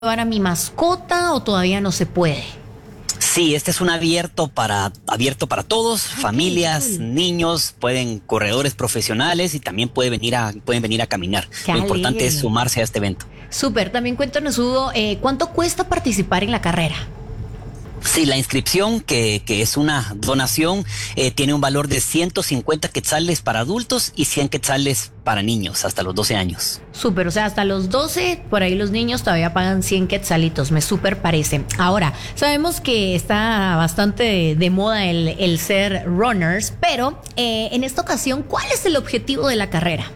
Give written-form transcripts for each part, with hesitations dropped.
llevar a mi mascota o todavía no se puede? Sí, este es un abierto para todos, familias, niños, corredores profesionales y también pueden venir a caminar. Qué Lo importante es alegre. sumarse a este evento. Súper, también cuéntanos, Hugo, ¿cuánto cuesta participar en la carrera? Sí, la inscripción, que es una donación, tiene un valor de 150 quetzales para adultos y 100 quetzales para niños hasta los 12 años. Súper, o sea, hasta los 12, por ahí los niños todavía pagan 100 quetzalitos, me súper parece. Ahora, sabemos que está bastante de moda el ser runners, pero en esta ocasión, ¿cuál es el objetivo de la carrera?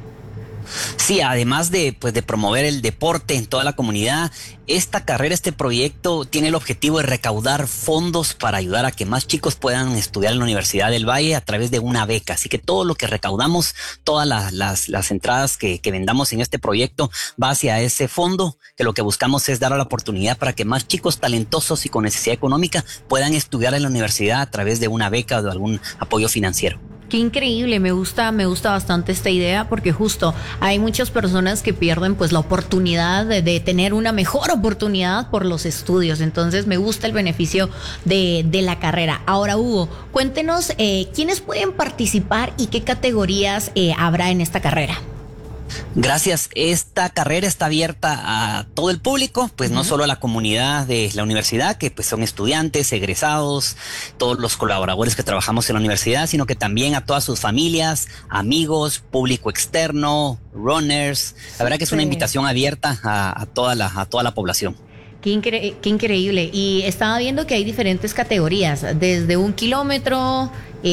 Sí, además de promover el deporte en toda la comunidad, esta carrera, este proyecto tiene el objetivo de recaudar fondos para ayudar a que más chicos puedan estudiar en la Universidad del Valle a través de una beca. Así que todo lo que recaudamos, todas las entradas que vendamos en este proyecto va hacia ese fondo, que lo que buscamos es dar la oportunidad para que más chicos talentosos y con necesidad económica puedan estudiar en la universidad a través de una beca o de algún apoyo financiero. Qué increíble, me gusta bastante esta idea porque justo hay muchas personas que pierden pues la oportunidad de tener una mejor oportunidad por los estudios, entonces me gusta el beneficio de la carrera. Ahora, Hugo, cuéntenos quiénes pueden participar y qué categorías habrá en esta carrera. Gracias. Esta carrera está abierta a todo el público, pues no solo a la comunidad de la universidad, que pues son estudiantes, egresados, todos los colaboradores que trabajamos en la universidad, sino que también a todas sus familias, amigos, público externo, runners. La verdad que es una invitación abierta a toda la población. Qué increíble. Y estaba viendo que hay diferentes categorías, desde 1 kilómetro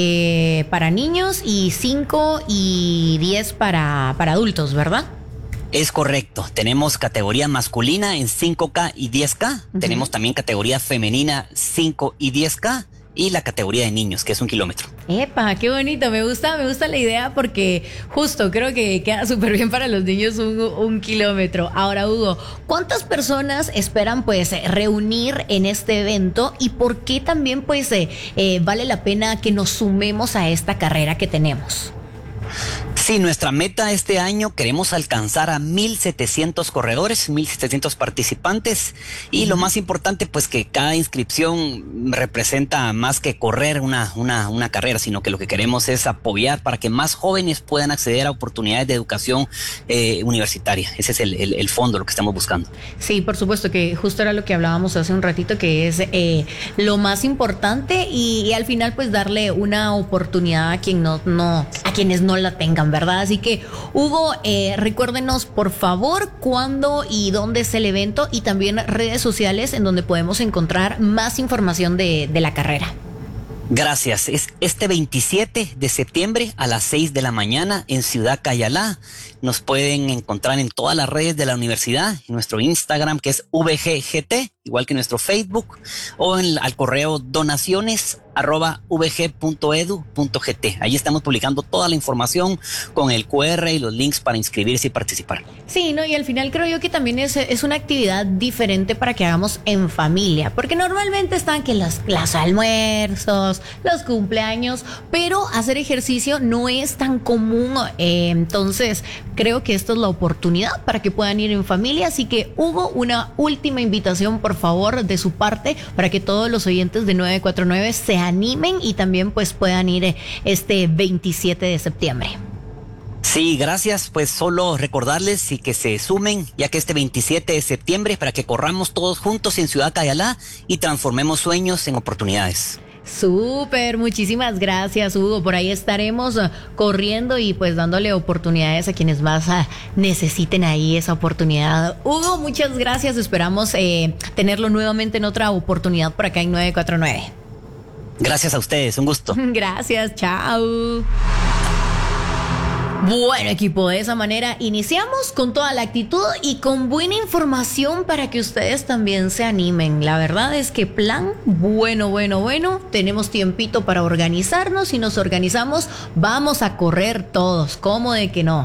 para niños y 5 y 10 para adultos, ¿verdad? Es correcto. Tenemos categoría masculina en 5K y 10K. Tenemos también categoría femenina 5 y 10K. Y la categoría de niños, que es 1 kilómetro. ¡Epa! ¡Qué bonito! Me gusta la idea porque justo creo que queda súper bien para los niños un kilómetro. Ahora, Hugo, ¿cuántas personas esperan pues reunir en este evento y por qué también pues vale la pena que nos sumemos a esta carrera que tenemos? Sí, nuestra meta este año queremos alcanzar a 1,700 corredores, 1,700 participantes y lo más importante pues que cada inscripción representa más que correr una carrera, sino que lo que queremos es apoyar para que más jóvenes puedan acceder a oportunidades de educación universitaria. Ese es el fondo, lo que estamos buscando. Sí, por supuesto, que justo era lo que hablábamos hace un ratito, que es lo más importante y al final pues darle una oportunidad a quienes no la tengan, ¿verdad? Así que, Hugo, recuérdenos por favor cuándo y dónde es el evento y también redes sociales en donde podemos encontrar más información de la carrera. Gracias. Es este 27 de septiembre a las 6 de la mañana en Ciudad Cayalá. Nos pueden encontrar en todas las redes de la universidad, en nuestro Instagram, que es VGGT, igual que nuestro Facebook, o al correo donaciones@vg.edu.gt. Ahí estamos publicando toda la información con el QR y los links para inscribirse y participar. Sí, ¿no? Y al final creo yo que también es una actividad diferente para que hagamos en familia, porque normalmente están que los almuerzos, los cumpleaños, pero hacer ejercicio no es tan común, entonces creo que esta es la oportunidad para que puedan ir en familia. Así que, Hugo, una última invitación, por favor, de su parte, para que todos los oyentes de 949 se animen y también pues puedan ir este 27 de septiembre. Sí, gracias. Pues solo recordarles y que se sumen, ya que este 27 de septiembre, para que corramos todos juntos en Ciudad Cayalá y transformemos sueños en oportunidades. Súper, muchísimas gracias, Hugo. Por ahí estaremos corriendo y pues dándole oportunidades a quienes más necesiten ahí esa oportunidad. Hugo, muchas gracias. Esperamos tenerlo nuevamente en otra oportunidad por acá en 949. Gracias a ustedes, un gusto. Gracias, chao. Bueno, equipo, de esa manera iniciamos con toda la actitud y con buena información para que ustedes también se animen. La verdad es que plan bueno. Tenemos tiempito para organizarnos y nos organizamos. Vamos a correr todos, ¿cómo de que no?